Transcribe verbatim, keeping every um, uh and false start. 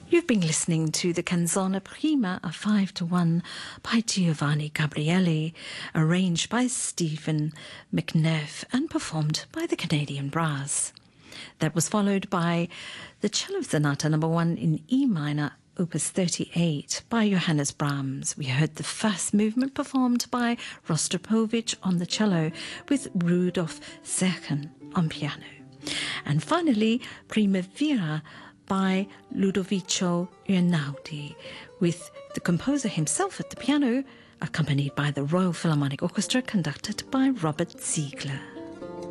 You've been listening to the Canzone Prima, a five to one by Giovanni Gabrieli, arranged by Stephen McNeff and performed by the Canadian Brass. That was followed by the Cello Sonata number one in E minor, opus thirty-eight, by Johannes Brahms. We heard the first movement performed by Rostropovich on the cello with Rudolf Serkin on piano. And finally, Primavera by Ludovico Einaudi, with the composer himself at the piano, accompanied by the Royal Philharmonic Orchestra, conducted by Robert Ziegler.